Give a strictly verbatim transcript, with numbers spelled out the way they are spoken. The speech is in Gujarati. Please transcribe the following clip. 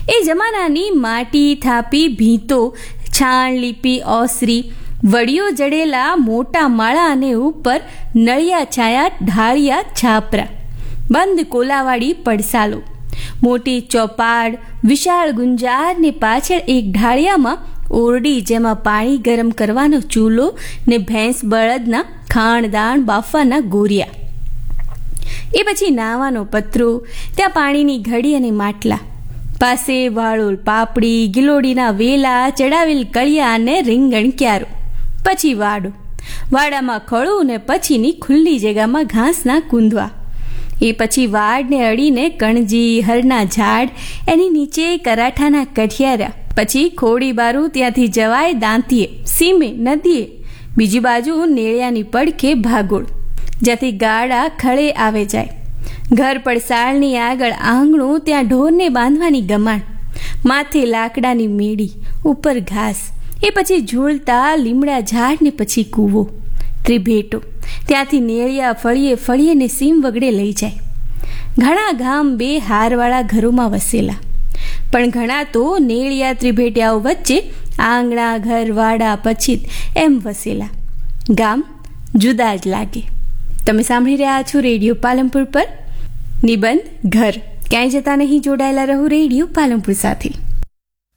એ જમાનાની માટી થાપી ભીંતો, છાણ લીપી ઓસરી, વડીઓ જડેલા મોટા માળા અને ઉપર નળિયા છાયા ઢાળિયા છાપરા, બંધ કોલાવાળી પડસાલો, મોટી ચોપાડ, વિશાળ ગુંજાર ને પાછળ એક ઢાળિયામાં ઓરડી જેમાં પાણી ગરમ કરવાનો ચૂલો ને ભેંસ બળદના ખાણદાણ બાફવાના ગોરિયા. એ પછી નાવાનો પતરો, ત્યાં પાણીની ઘડી અને માટલા, પાસે વાળોલ પાપડી, ગિલોડીના વેલા, ચડાવેલ કળિયા અને રીંગણ ક્યારો. પછી વાડો, વાડામાં ખળું ને પછીની ખુલ્લી જગ્યામાં ઘાસના કૂંદવા. એ પછી વાડને અડીને કણજી, હરના ઝાડ, એની નીચે કરાઠાના કઠિયારા. પછી ખોડી બારું, ત્યાંથી જવાય દાંતીએ, સીમે, નદીએ. બીજી બાજુ નેળિયાની પડખે ભાગોળ, જ્યાંથી ગાડા ખળે આવે જાય. ઘર પડસાળની આગળ આંગણું, ત્યાં ઢોરને બાંધવાની ગમાણ, માથે લાકડાની મેડી, ઉપર ઘાસ. એ પછી ઝૂલતા લીમડા ઝાડ ને પછી કૂવો. ત્રિભેટો, ત્યાંથી નેળિયા ફળીએ ફળીએ ને સીમ વગડે લઈ જાય. ઘણા ગામ બે હારવાળા ઘરોમાં વસેલા, પણ ઘણા તો નેળિયા ત્રિભેટિયાઓ વચ્ચે આંગણા, ઘર, વાડા, પછીત એમ વસેલા. ગામ જુદા જ લાગે. તમે સાંભળી રહ્યા છો રેડિયો પાલનપુર પર નિબંધ ઘર. ક્યાંય જતા નહીં, જોડાયેલા રહો રેડિયો પાલનપુર સાથે.